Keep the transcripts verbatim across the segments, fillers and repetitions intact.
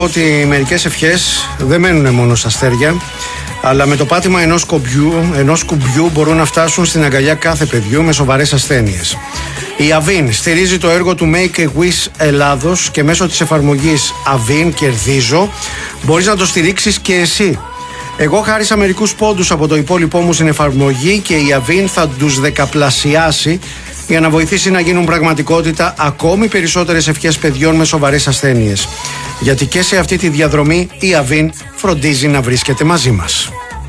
Ότι μερικές ευχές δεν μένουν μόνο στα αστέρια, αλλά με το πάτημα ενός κουμπιού, ενός κουμπιού μπορούν να φτάσουν στην αγκαλιά κάθε παιδιού με σοβαρές ασθένειες. Η Αβίν στηρίζει το έργο του Make a Wish Ελλάδος και μέσω της εφαρμογής Αβίν Κερδίζω μπορείς να το στηρίξεις και εσύ. Εγώ χάρισα μερικούς πόντους από το υπόλοιπό μου στην εφαρμογή και η Αβίν θα τους δεκαπλασιάσει για να βοηθήσει να γίνουν πραγματικότητα ακόμη περισσότερες ευχές παιδιών με σοβαρές ασθένειες. Γιατί και σε αυτή τη διαδρομή η Αβίν φροντίζει να βρίσκεται μαζί μας.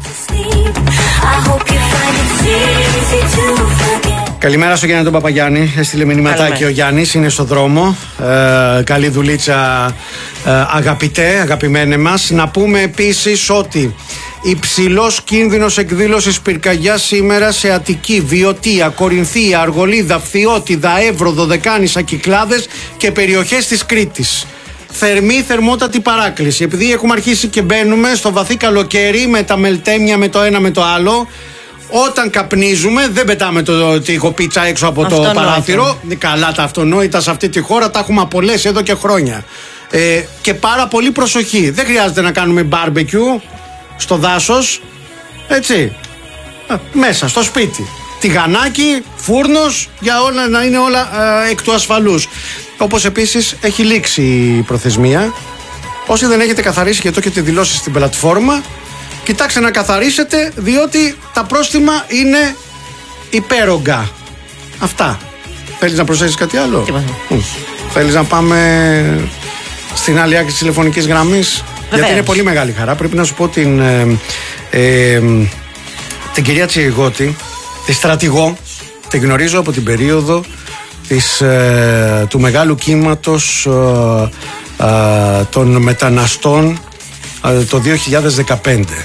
Καλημέρα στο Γιάννη τον Παπαγιάννη. Έστειλε μηνυματάκι ο Γιάννης, είναι στο δρόμο. Ε, καλή δουλίτσα, ε, αγαπητέ, αγαπημένε μας. Να πούμε επίσης ότι υψηλός κίνδυνος εκδήλωσης πυρκαγιάς σήμερα σε Αττική, Βιωτία, Κορινθία, Αργολίδα, Φθιώτιδα, Εύρο, Δωδεκάνησα, Κυκλάδες και περιοχές της Κρήτης. Θερμή, θερμότατη παράκληση. Επειδή έχουμε αρχίσει και μπαίνουμε στο βαθύ καλοκαίρι με τα μελτέμια με το ένα με το άλλο, όταν καπνίζουμε δεν πετάμε το τείχο πίτσα έξω από το παράθυρο. Καλά τα αυτονόητα σε αυτή τη χώρα τα έχουμε απολέσει εδώ και χρόνια. Ε, και πάρα πολύ προσοχή. Δεν χρειάζεται να κάνουμε barbecue στο δάσος, έτσι, Α, μέσα στο σπίτι. Τηγανάκι, φούρνος, για όλα να είναι όλα ε, εκ του ασφαλούς. Όπως επίσης έχει λήξει η προθεσμία. Όσοι δεν έχετε καθαρίσει και το έχετε δηλώσει στην πλατφόρμα, κοιτάξτε να καθαρίσετε, διότι τα πρόστιμα είναι υπέρογκα. Αυτά. Θέλεις να προσθέσεις κάτι άλλο? Τι Θέλεις να πάμε στην άλλη άκρη της τηλεφωνικής γραμμής? Γιατί είναι πολύ μεγάλη χαρά. Πρέπει να σου πω την, ε, ε, την κυρία Τσιριγώτη, τη στρατηγό. Την γνωρίζω από την περίοδο της, ε, του μεγάλου κύματος ε, ε, των μεταναστών ε, το δύο χιλιάδες δεκαπέντε.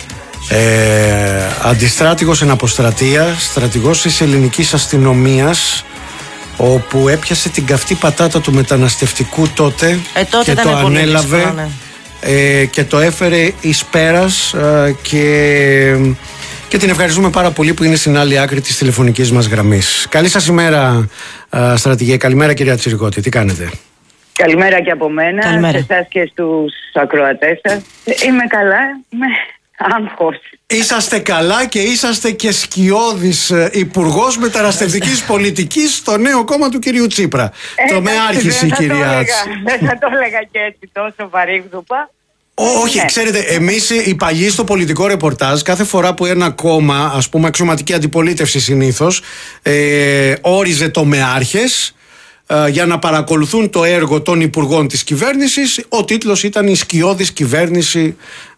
Ε, αντιστράτηγος εν αποστρατεία, στρατηγός της ελληνικής αστυνομίας, όπου έπιασε την καυτή πατάτα του μεταναστευτικού τότε, ε, τότε και το ανέλαβε δύσκολο, ναι. ε, και το έφερε εις πέρας ε, και, και την ευχαριστούμε πάρα πολύ που είναι στην άλλη άκρη της τηλεφωνικής μας γραμμής. Καλή σας ημέρα, ε, στρατηγέ. Καλημέρα, κυρία Τσιριγώτη. Τι κάνετε? Καλημέρα και από μένα. Καλημέρα. Σε εσάς και στους ακροατές σας. Είμαι καλά, είμαι άγχος. Είσαστε καλά και είσαστε και σκιώδης υπουργός μεταναστευτικής πολιτικής στο νέο κόμμα του κυρίου Τσίπρα. Ε, το με άρχισε η κυρία. Δεν θα το έλεγα και έτσι τόσο βαρύγδουπα. Όχι, ναι. Ξέρετε, εμείς οι παλιοί στο πολιτικό ρεπορτάζ, κάθε φορά που ένα κόμμα, ας πούμε αξιωματική αντιπολίτευση συνήθως, ε, όριζε το με άρχες, Uh, για να παρακολουθούν το έργο των υπουργών της κυβέρνησης, ο τίτλος ήταν «Η σκιώδης κυβέρνηση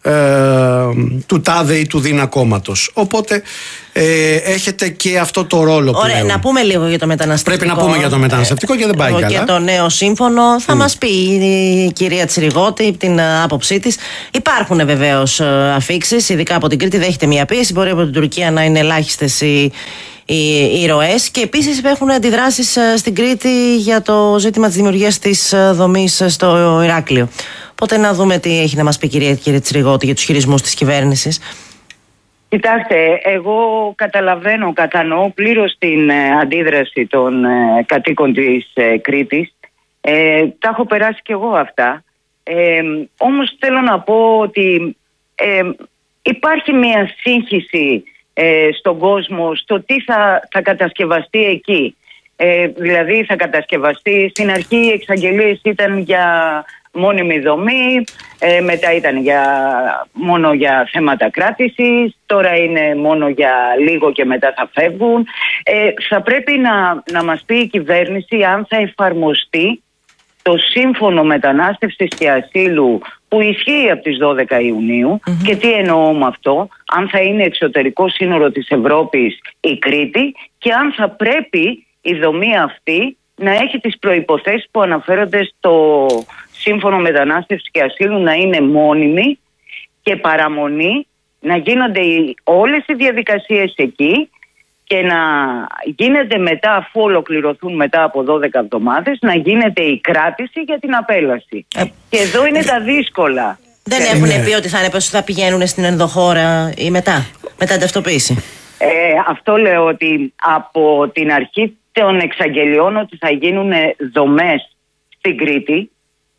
uh, του τάδε ή του δίνα κόμματος». Οπότε ε, έχετε και αυτό το ρόλο πλέον. Ωραία, να πούμε λίγο για το μεταναστευτικό. Πρέπει να πούμε για το μεταναστευτικό ε, και δεν πάει καλά. Για το νέο σύμφωνο θα mm. μας πει η κυρία Τσιριγώτη την άποψή της. Υπάρχουν βεβαίως αφίξεις, ειδικά από την Κρήτη δέχεται μια πίεση. Μπορεί από την Τουρκία να είναι ελάχιστες οι Οι, οι ροές, και επίσης υπάρχουν αντιδράσεις στην Κρήτη για το ζήτημα της δημιουργίας της δομής στο Ηράκλειο. Οπότε να δούμε τι έχει να μας πει η κυρία, κυρία Τσιριγώτη για τους χειρισμούς της κυβέρνησης. Κοιτάξτε, εγώ καταλαβαίνω, κατανοώ πλήρως την ε, αντίδραση των ε, κατοίκων της ε, Κρήτης. Ε, τα έχω περάσει κι εγώ αυτά. Ε, όμως θέλω να πω ότι ε, υπάρχει μια σύγχυση Ε, στον κόσμο, στο τι θα, θα κατασκευαστεί εκεί. Ε, δηλαδή θα κατασκευαστεί, στην αρχή οι εξαγγελίες ήταν για μόνιμη δομή, ε, μετά ήταν για, μόνο για θέματα κράτησης, τώρα είναι μόνο για λίγο και μετά θα φεύγουν. Ε, θα πρέπει να, να μας πει η κυβέρνηση αν θα εφαρμοστεί το σύμφωνο μετανάστευσης και ασύλου που ισχύει από τις δώδεκα Ιουνίου. Mm-hmm. Και τι εννοώ με αυτό? Αν θα είναι εξωτερικό σύνορο της Ευρώπης η Κρήτη και αν θα πρέπει η δομή αυτή να έχει τις προϋποθέσεις που αναφέρονται στο σύμφωνο μετανάστευσης και ασύλου, να είναι μόνιμη και παραμονή, να γίνονται όλες οι διαδικασίες εκεί και να γίνεται μετά, αφού ολοκληρωθούν μετά από δώδεκα εβδομάδες, να γίνεται η κράτηση για την απέλαση. Ε, και εδώ είναι ε, τα δύσκολα. Δεν ε, έχουν ναι. πει ότι θα, είναι, θα πηγαίνουν στην ενδοχώρα ή μετά, μετά την ταυτοποίηση. Ε, αυτό λέω, ότι από την αρχή των εξαγγελιών ότι θα γίνουν δομές στην Κρήτη,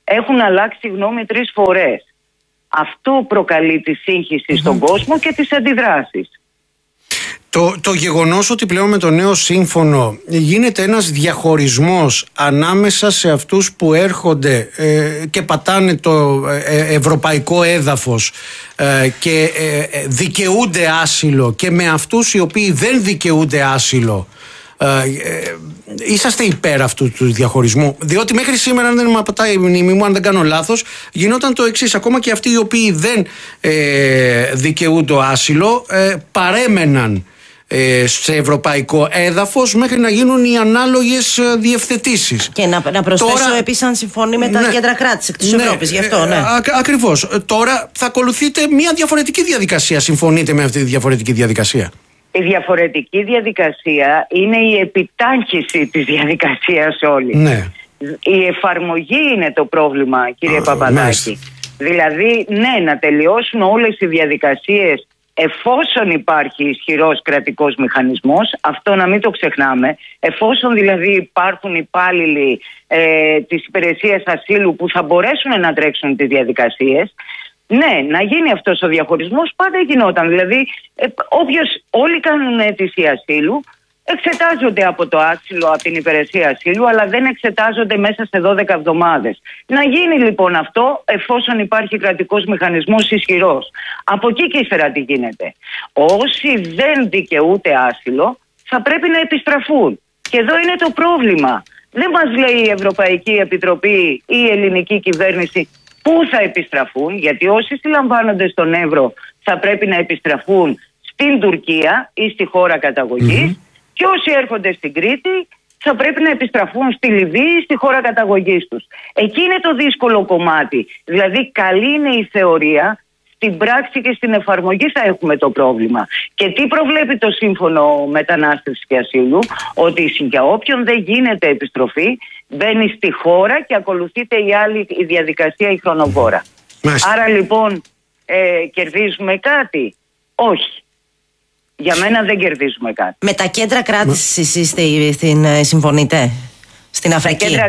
έχουν αλλάξει γνώμη τρεις φορές. Αυτό προκαλεί τη σύγχυση mm-hmm. στον κόσμο και τις αντιδράσεις. Το, το γεγονός ότι πλέον με το νέο σύμφωνο γίνεται ένας διαχωρισμός ανάμεσα σε αυτούς που έρχονται ε, και πατάνε το ε, ευρωπαϊκό έδαφος ε, και ε, δικαιούνται άσυλο, και με αυτούς οι οποίοι δεν δικαιούνται άσυλο, ε, ε, είσαστε υπέρ αυτού του διαχωρισμού? Διότι μέχρι σήμερα, αν δεν με πατάει η μνήμη μου, αν δεν κάνω λάθος, γινόταν το εξής: ακόμα και αυτοί οι οποίοι δεν ε, δικαιούνται άσυλο ε, παρέμεναν σε ευρωπαϊκό έδαφος μέχρι να γίνουν οι ανάλογες διευθετήσεις. Και να, να προσθέσω τώρα, επίσης αν συμφωνεί με τα ναι, κέντρα κράτησης εκτός ναι, Ευρώπης, γι' αυτό, ναι. Α, ακριβώς. Τώρα θα ακολουθείτε μια διαφορετική διαδικασία. Συμφωνείτε με αυτή τη διαφορετική διαδικασία? Η διαφορετική διαδικασία είναι η επιτάχυνση της διαδικασίας όλης. Ναι. Η εφαρμογή είναι το πρόβλημα, κύριε Α, Παπαδάκη. Μάλιστα. Δηλαδή, ναι, να τελειώσουν όλες οι διαδικασίες εφόσον υπάρχει ισχυρός κρατικός μηχανισμός, αυτό να μην το ξεχνάμε, εφόσον δηλαδή υπάρχουν υπάλληλοι ε, της υπηρεσίας ασύλου που θα μπορέσουν να τρέξουν τις διαδικασίες, ναι, να γίνει αυτός ο διαχωρισμός. Πάντα γινόταν. Δηλαδή, ε, όποιος, όλοι κάνουν αίτηση ασύλου, εξετάζονται από το άσυλο, από την υπηρεσία ασύλου, αλλά δεν εξετάζονται μέσα σε δώδεκα εβδομάδες. Να γίνει λοιπόν αυτό, εφόσον υπάρχει κρατικός μηχανισμός ισχυρός. Από εκεί και ύστερα τι γίνεται? Όσοι δεν δικαιούνται άσυλο θα πρέπει να επιστραφούν. Και εδώ είναι το πρόβλημα. Δεν μας λέει η Ευρωπαϊκή Επιτροπή ή η ελληνική κυβέρνηση πού θα επιστραφούν, γιατί όσοι συλλαμβάνονται στον Εύρο θα πρέπει να επιστραφούν στην Τουρκία ή στη χώρα καταγωγής. Mm-hmm. Και όσοι έρχονται στην Κρήτη θα πρέπει να επιστραφούν στη Λιβύη ή στη χώρα καταγωγής τους. Εκεί είναι το δύσκολο κομμάτι. Δηλαδή, καλή είναι η θεωρία, στην πράξη και στην εφαρμογή θα έχουμε το πρόβλημα. Και τι προβλέπει το Σύμφωνο Μετανάστευσης και Ασύλου? Ότι για όποιον δεν γίνεται επιστροφή, μπαίνει στη χώρα και ακολουθείται η άλλη η διαδικασία, η χρονοβόρα. Μάλιστα. Άρα λοιπόν, ε, κερδίζουμε κάτι? Όχι. Για μένα δεν κερδίζουμε κάτι. Με τα κέντρα κράτησης εσείς συμφωνείτε? Στην Αφρική? Κέντρα...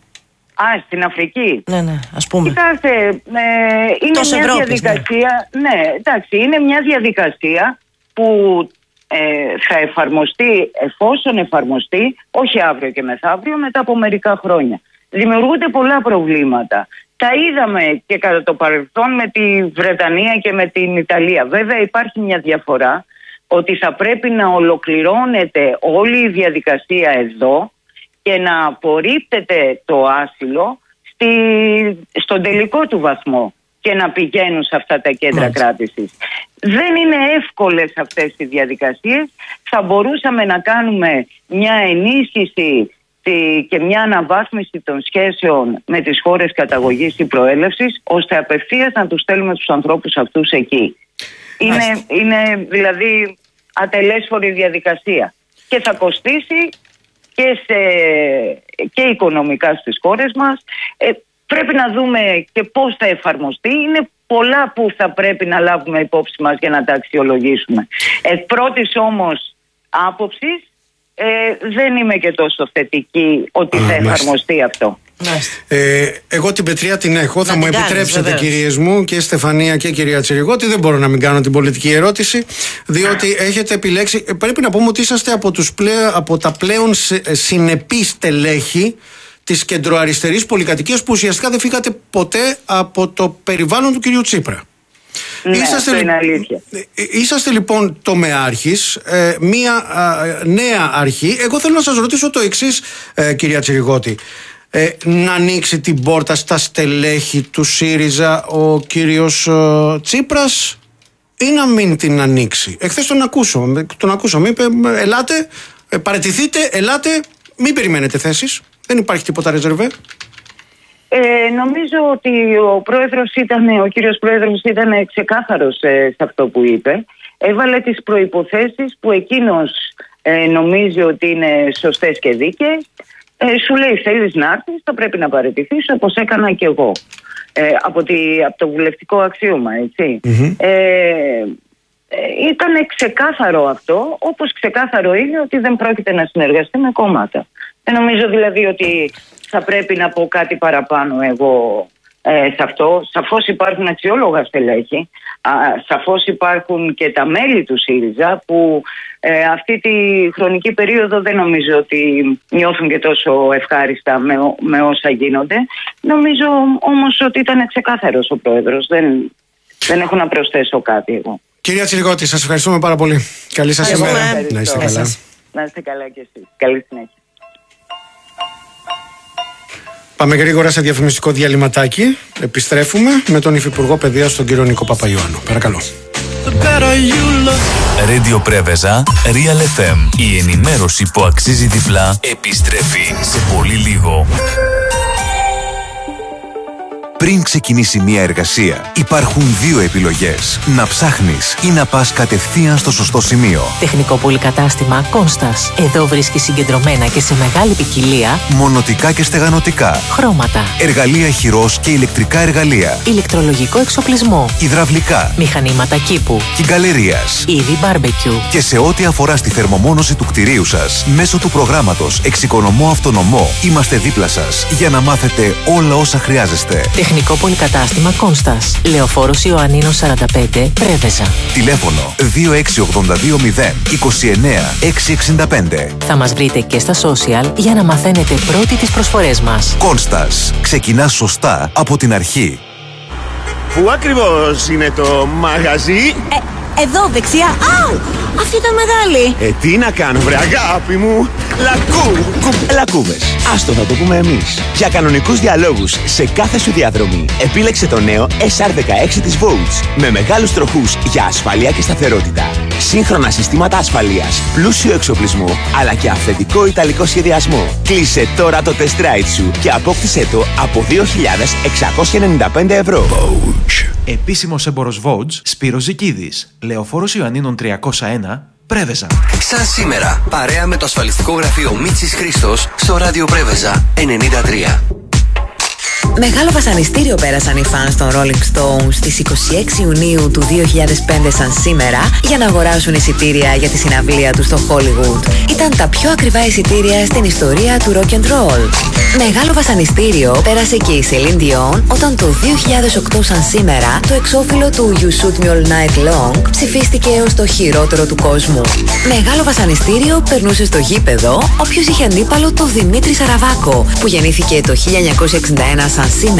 Α, στην Αφρική. Ναι, ναι, ας πούμε. Κοιτάξτε, ε, είναι Τόσο μια Ευρώπης, διαδικασία... Ναι. ναι, εντάξει, είναι μια διαδικασία που ε, θα εφαρμοστεί, εφόσον εφαρμοστεί, όχι αύριο και μεθαύριο, μετά από μερικά χρόνια. Δημιουργούνται πολλά προβλήματα. Τα είδαμε και κατά το παρελθόν με τη Βρετανία και με την Ιταλία. Βέβαια υπάρχει μια διαφορά, ότι θα πρέπει να ολοκληρώνεται όλη η διαδικασία εδώ και να απορρίπτεται το άσυλο στη, στον τελικό του βαθμό και να πηγαίνουν σε αυτά τα κέντρα κράτησης. Δεν είναι εύκολες αυτές οι διαδικασίες. Θα μπορούσαμε να κάνουμε μια ενίσχυση και μια αναβάθμιση των σχέσεων με τις χώρες καταγωγής ή προέλευσης, ώστε απευθείας να τους στέλνουμε τους ανθρώπους αυτούς εκεί. Είναι, είναι δηλαδή ατελέσφορη διαδικασία και θα κοστίσει και, σε, και οικονομικά στις χώρες μας. Ε, πρέπει να δούμε και πώς θα εφαρμοστεί. Είναι πολλά που θα πρέπει να λάβουμε υπόψη μας για να τα αξιολογήσουμε. Εκ πρώτης όμως άποψης ε, δεν είμαι και τόσο θετική ότι θα εφαρμοστεί αυτό. Ε, εγώ την πετριά την έχω. Να θα μου επιτρέψετε, κυρίες μου, και Στεφανία και κυρία Τσιριγώτη, δεν μπορώ να μην κάνω την πολιτική ερώτηση, διότι έχετε επιλέξει. Πρέπει να πούμε ότι είσαστε από, τους πλέον, από τα πλέον συνεπή στελέχη της κεντροαριστερής πολυκατοικίας, που ουσιαστικά δεν φύγατε ποτέ από το περιβάλλον του κυρίου Τσίπρα. Ναι, είσαστε, αυτό είναι αλήθεια. Είσαστε λοιπόν τομεάρχης, ε, μία ε, νέα αρχή. Εγώ θέλω να σας ρωτήσω το εξής, ε, κυρία Τσιριγώτη. Ε, να ανοίξει την πόρτα στα στελέχη του ΣΥΡΙΖΑ ο κύριος ε, Τσίπρας, ή να μην την ανοίξει? Εχθές τον ακούσω, τον ακούσω, μου είπε ελάτε, ε, παραιτηθείτε, ελάτε, μην περιμένετε θέσεις, δεν υπάρχει τίποτα ρεζερβέ. Ε, νομίζω ότι ο πρόεδρος ήταν, ο κύριος πρόεδρος ήταν ξεκάθαρος ε, σε αυτό που είπε. Έβαλε τις προϋποθέσεις που εκείνος ε, νομίζει ότι είναι σωστές και δίκαιες. Ε, σου λέει, θέλεις να έρθεις, θα πρέπει να παραιτηθείς, όπως έκανα και εγώ ε, από, τη, από το βουλευτικό αξίωμα, έτσι. Mm-hmm. ε, ε, ήταν ξεκάθαρο αυτό, όπως ξεκάθαρο είναι ότι δεν πρόκειται να συνεργαστεί με κόμματα. Δεν νομίζω δηλαδή ότι θα πρέπει να πω κάτι παραπάνω εγώ ε, σε αυτό. Σαφώς υπάρχουν αξιόλογα στελέχη, α, σαφώς υπάρχουν και τα μέλη του ΣΥΡΙΖΑ που ε, αυτή τη χρονική περίοδο δεν νομίζω ότι νιώθουν και τόσο ευχάριστα με, με όσα γίνονται. Νομίζω όμως ότι ήταν ξεκάθαρος ο πρόεδρος. Δεν, δεν έχω να προσθέσω κάτι εγώ. Κυρία Τσιριγώτη, σας ευχαριστούμε πάρα πολύ. Καλή σας ημέρα. Να είστε καλά. Να είστε καλά και εσείς. Καλή συνέχεια. Πάμε γρήγορα σε διαφημιστικό διαλυματάκι. Επιστρέφουμε με τον Υφυπουργό Παιδείας, τον κύριο Νίκο Παπαϊωάννου. Παρακαλώ. Radio Πρέβεζα, Real εφ εμ. Η ενημέρωση που αξίζει διπλά επιστρέφει σε πολύ λίγο. Πριν ξεκινήσει μια εργασία, υπάρχουν δύο επιλογές. Να ψάχνεις ή να πας κατευθείαν στο σωστό σημείο. Τεχνικό πολυκατάστημα Κόνστας. Εδώ βρίσκεις συγκεντρωμένα και σε μεγάλη ποικιλία μονοτικά και στεγανοτικά, χρώματα, εργαλεία χειρός και ηλεκτρικά εργαλεία, ηλεκτρολογικό εξοπλισμό, υδραυλικά, μηχανήματα κήπου, κυγκαλερίας, είδη μπάρμπεκιου. Και σε ό,τι αφορά στη θερμομόνωση του κτηρίου σας, μέσω του προγράμματος Εξοικονομώ Αυτονομό, είμαστε δίπλα σας για να μάθετε όλα όσα χρειάζεστε. Τεχνικό πολυκατάστημα Κόνστας. Λεωφόρος Ιωαννίνος σαράντα πέντε, Πρέβεζα. Τηλέφωνο δύο έξι ογδόντα δύο μηδέν είκοσι εννέα εξακόσια εξήντα πέντε. Θα μας βρείτε και στα social για να μαθαίνετε πρώτοι τις προσφορές μας. Κόνστας. Ξεκινά σωστά από την αρχή. Πού ακριβώς είναι το μαγαζί? Ε, εδώ δεξιά. Αου! Αυτή ήταν μεγάλη. Ε, τι να κάνω βρε αγάπη μου. Λακού, κου, λακκούβες. Άστο θα το πούμε εμείς. Για κανονικούς διαλόγους σε κάθε σου διαδρομή, επίλεξε το νέο ες αρ δεκαέξι της Volts. Με μεγάλους τροχούς για ασφαλεία και σταθερότητα. Σύγχρονα συστήματα ασφαλείας, πλούσιο εξοπλισμό, αλλά και αυθεντικό ιταλικό σχεδιασμό. Κλείσε τώρα το test ride σου και απόκτησέ το από δύο χιλιάδες εξακόσια ενενήντα πέντε ευρώ. Volts. Επίσημος έμπορος Volts, Σπύρος Ζικίδης. Λεωφόρος Ιωαννίνων τριακόσια ένα, Πρέβεζα. Σαν σήμερα, παρέα με το ασφαλιστικό γραφείο Μίτσης Χρήστος στο ράδιο Πρέβεζα ενενήντα τρία. Μεγάλο βασανιστήριο πέρασαν οι φανς των Rolling Stones στις είκοσι έξι Ιουνίου του δύο χιλιάδες πέντε σαν σήμερα για να αγοράσουν εισιτήρια για τη συναυλία του στο Hollywood. Ήταν τα πιο ακριβά εισιτήρια στην ιστορία του rock and roll. Μεγάλο βασανιστήριο πέρασε και η Celine Dion όταν το δύο χιλιάδες οκτώ σαν σήμερα το εξώφυλλο του You Shoot Me All Night Long ψηφίστηκε ως το χειρότερο του κόσμου. Μεγάλο βασανιστήριο περνούσε στο γήπεδο όποιος είχε αντίπαλο το Δημήτρη Σαραβάκο που γεννήθηκε το χίλια εννιακόσια εξήντα ένα σαν σήμερα.